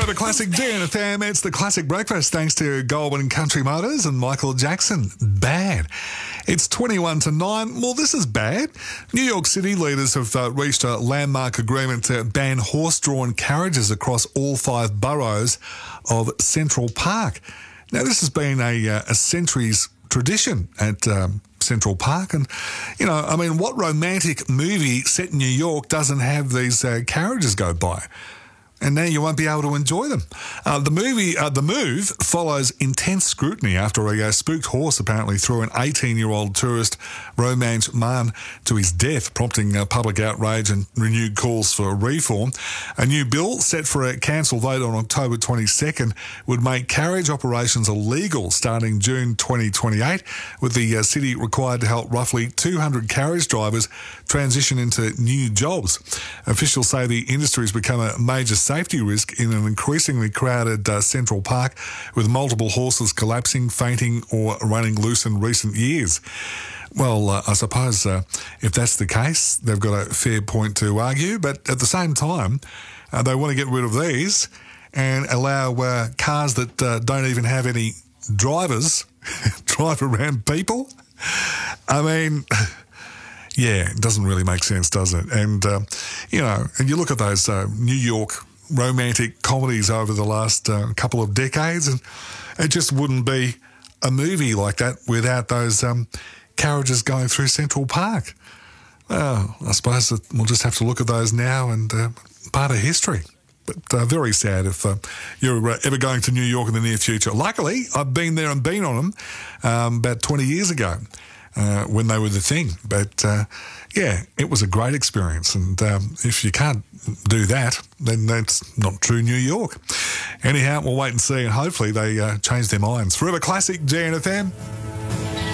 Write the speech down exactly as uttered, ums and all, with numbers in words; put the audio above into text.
Forever Classic G N F M. It's the Classic Breakfast thanks to Goldwyn Country Motors and Michael Jackson. Bad. It's twenty-one to nine. Well, this is bad. New York City leaders have uh, reached a landmark agreement to ban horse-drawn carriages across all five boroughs of Central Park. Now, this has been a, uh, a centuries tradition at um, Central Park. And, you know, I mean, what romantic movie set in New York doesn't have these uh, carriages go by? And now you won't be able to enjoy them. Uh, the movie, uh, the move follows intense scrutiny after a uh, spooked horse apparently threw an eighteen-year-old tourist Romansh man to his death, prompting uh, public outrage and renewed calls for reform. A new bill set for a council vote on October twenty-second would make carriage operations illegal starting June twenty twenty-eight, with the uh, city required to help roughly two hundred carriage drivers transition into new jobs. Officials say the industry has become a major safety risk in an increasingly crowded uh, Central Park, with multiple horses collapsing, fainting or running loose in recent years. Well, uh, I suppose uh, if that's the case, they've got a fair point to argue, but at the same time, uh, they want to get rid of these and allow uh, cars that uh, don't even have any drivers drive around people. I mean... Yeah, it doesn't really make sense, does it? And, uh, you know, and you look at those uh, New York romantic comedies over the last uh, couple of decades, and it just wouldn't be a movie like that without those um, carriages going through Central Park. Well, I suppose that we'll just have to look at those now and uh, part of history. But uh, very sad if uh, you're uh, ever going to New York in the near future. Luckily, I've been there and been on them um, about twenty years ago. Uh, when they were the thing. But, uh, yeah, it was a great experience. And um, if you can't do that, then that's not true New York. Anyhow, we'll wait and see, and hopefully they uh, change their minds. Forever Classic, G N F M.